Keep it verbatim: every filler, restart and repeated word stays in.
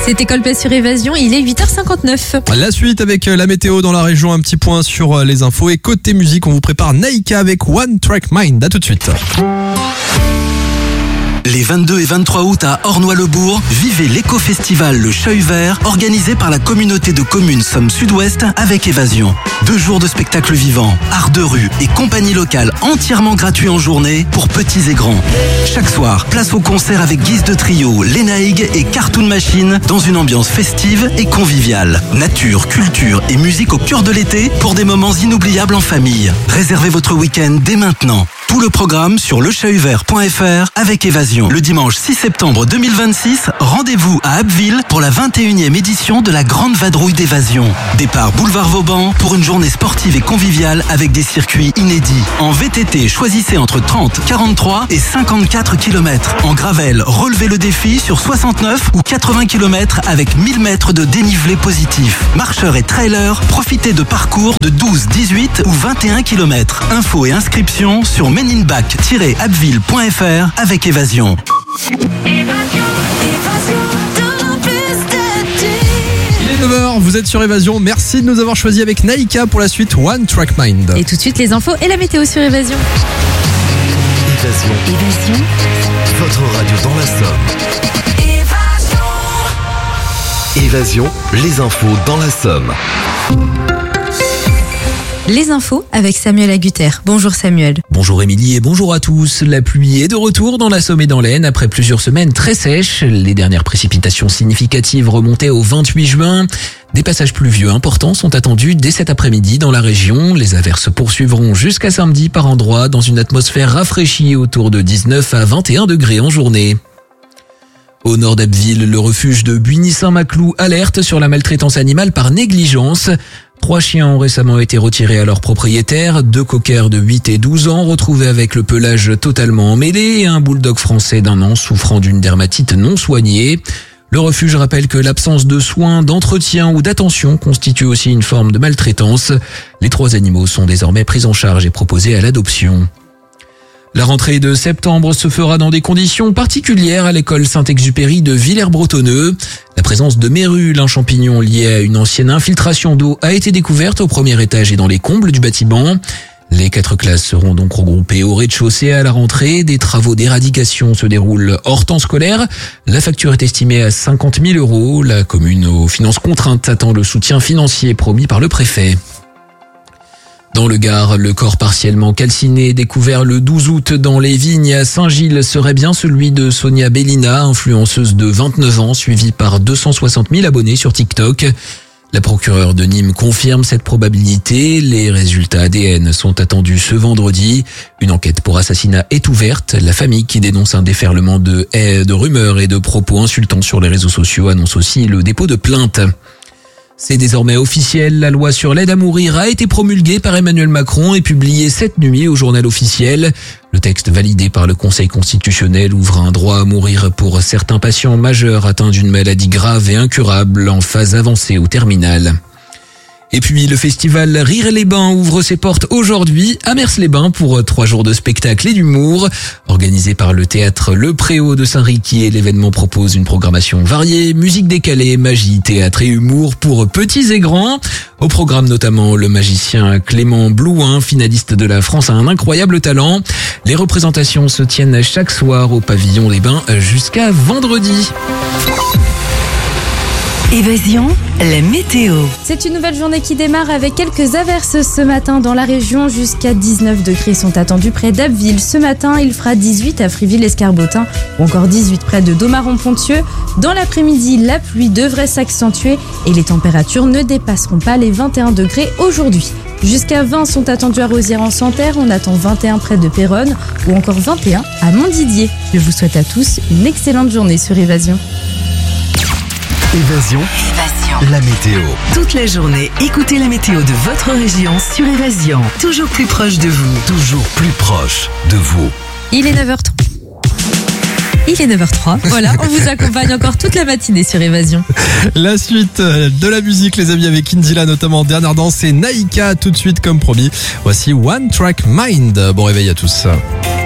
C'était Coldplay sur Évasion, il est huit heures cinquante-neuf. La suite avec la météo dans la région, un petit point sur les infos. Et côté musique, on vous prépare Naïka avec One Track Mind. À tout de suite. Les vingt-deux et vingt-trois août à Ornois-le-Bourg, vivez l'éco-festival Le Cheuil Vert, organisé par la communauté de communes Somme Sud-Ouest avec Évasion. Deux jours de spectacles vivants, art de rue et compagnie locale entièrement gratuits en journée pour petits et grands. Chaque soir, place au concert avec Guise de Trio, Lénaïgue et Cartoon Machine dans une ambiance festive et conviviale. Nature, culture et musique au cœur de l'été pour des moments inoubliables en famille. Réservez votre week-end dès maintenant. Tout le programme sur le cheuil vert point f r avec Évasion. Le dimanche six septembre deux mille vingt-six, rendez-vous à Abbeville pour la vingt et unième édition de la Grande Vadrouille d'Évasion. Départ boulevard Vauban pour une journée sportive et conviviale avec des circuits inédits. En V T T, choisissez entre trente, quarante-trois et cinquante-quatre kilomètres. En gravel, relevez le défi sur soixante-neuf ou quatre-vingts kilomètres avec mille mètres de dénivelé positif. Marcheurs et trailers, profitez de parcours de douze, dix-huit ou vingt et un kilomètres. Infos et inscriptions sur meninbac tiret abbeville point f r avec Évasion. Il est neuf heures, vous êtes sur Évasion. Merci de nous avoir choisis avec Naïka pour la suite One Track Mind. Et tout de suite les infos et la météo sur Évasion. Évasion. Évasion. Votre radio dans la Somme. Évasion. Évasion, les infos dans la Somme. Les infos avec Samuel Agutter. Bonjour Samuel. Bonjour Émilie et bonjour à tous. La pluie est de retour dans la Somme et dans l'Aisne après plusieurs semaines très sèches. Les dernières précipitations significatives remontaient au vingt-huit juin. Des passages pluvieux importants sont attendus dès cet après-midi dans la région. Les averses poursuivront jusqu'à samedi par endroits dans une atmosphère rafraîchie autour de dix-neuf à vingt et un degrés en journée. Au nord d'Abbeville, le refuge de Buigny-Saint-Maclou alerte sur la maltraitance animale par négligence. Trois chiens ont récemment été retirés à leur propriétaire, deux cockers de huit et douze ans retrouvés avec le pelage totalement emmêlé et un bulldog français d'un an souffrant d'une dermatite non soignée. Le refuge rappelle que l'absence de soins, d'entretien ou d'attention constitue aussi une forme de maltraitance. Les trois animaux sont désormais pris en charge et proposés à l'adoption. La rentrée de septembre se fera dans des conditions particulières à l'école Saint-Exupéry de Villers-Bretonneux. La présence de mérules, un champignon lié à une ancienne infiltration d'eau, a été découverte au premier étage et dans les combles du bâtiment. Les quatre classes seront donc regroupées au rez-de-chaussée à la rentrée. Des travaux d'éradication se déroulent hors temps scolaire. La facture est estimée à cinquante mille euros. La commune aux finances contraintes attend le soutien financier promis par le préfet. Dans le Gard, le corps partiellement calciné découvert le douze août dans les vignes à Saint-Gilles serait bien celui de Sonia Bellina, influenceuse de vingt-neuf ans, suivie par deux cent soixante mille abonnés sur TikTok. La procureure de Nîmes confirme cette probabilité. Les résultats A D N sont attendus ce vendredi. Une enquête pour assassinat est ouverte. La famille qui dénonce un déferlement de haies, de rumeurs et de propos insultants sur les réseaux sociaux annonce aussi le dépôt de plainte. C'est désormais officiel, la loi sur l'aide à mourir a été promulguée par Emmanuel Macron et publiée cette nuit au journal officiel. Le texte validé par le Conseil constitutionnel ouvre un droit à mourir pour certains patients majeurs atteints d'une maladie grave et incurable en phase avancée ou terminale. Et puis le festival Rire-les-Bains ouvre ses portes aujourd'hui à Mers-les-Bains pour trois jours de spectacle et d'humour. Organisé par le théâtre Le Préau de Saint-Riquier, l'événement propose une programmation variée, musique décalée, magie, théâtre et humour pour petits et grands. Au programme notamment le magicien Clément Blouin, finaliste de la France a un incroyable talent. Les représentations se tiennent chaque soir au pavillon des Bains jusqu'à vendredi. Évasion, la météo. C'est une nouvelle journée qui démarre avec quelques averses ce matin dans la région. Jusqu'à dix-neuf degrés sont attendus près d'Abbeville. Ce matin, il fera dix-huit à Friville-Escarbotin ou encore dix-huit près de Domaron-Pontieux. Dans l'après-midi, la pluie devrait s'accentuer et les températures ne dépasseront pas les vingt et un degrés aujourd'hui. Jusqu'à vingt sont attendus à Rosières-en-Santerre, on attend vingt et un près de Péronne ou encore vingt et un à Montdidier. Je vous souhaite à tous une excellente journée sur Évasion. Évasion. Évasion. La météo. Toute la journée, écoutez la météo de votre région sur Évasion. Toujours plus proche de vous. Toujours plus proche de vous. Il est neuf heures trois. Il est neuf heures trois. Voilà, on vous accompagne encore toute la matinée sur Évasion. La suite de la musique, les amis, avec Indila, notamment Dernière Danse et Naïka, tout de suite comme promis. Voici One Track Mind. Bon réveil à tous.